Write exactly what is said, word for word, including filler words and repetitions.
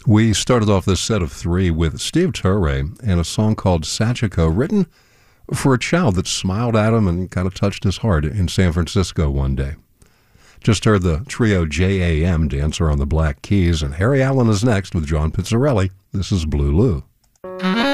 We started off this set of three with Steve Turre and a song called Sachiko, written for a child that smiled at him and kind of touched his heart in San Francisco one day. Just heard the trio J A M, Dancer on the Black Keys, and Harry Allen is next with John Pizzarelli. This is Blue Lou.